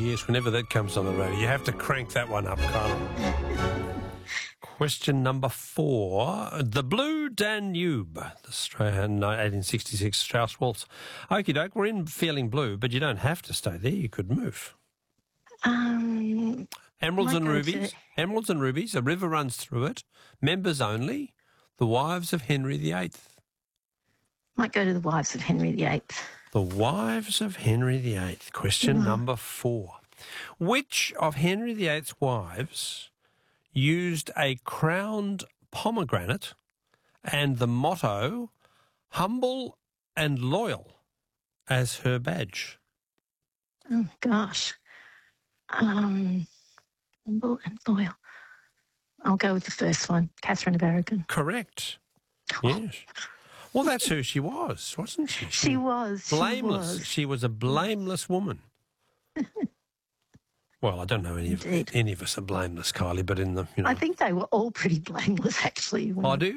yes, whenever that comes on the radio, you have to crank that one up, Carla. Question number 4. The Blue Danube, the Australian 1866 Strauss Waltz. Okie doke, we're in Feeling Blue, but you don't have to stay there. You could move. Emeralds and Rubies. Emeralds and Rubies. A river runs through it. Members only. The Wives of Henry VIII. Might go to the Wives of Henry VIII. The Wives of Henry VIII. Question number 4. Which of Henry VIII's wives used a crowned pomegranate and the motto "Humble and Loyal" as her badge? Oh, gosh. Humble and loyal. I'll go with the first one, Catherine of Aragon. Correct. Yes. Well, that's who she was, wasn't she? She was. Blameless. She was a blameless woman. Well, I don't know any of us are blameless, Kylie, but in the, I think they were all pretty blameless, actually. I do.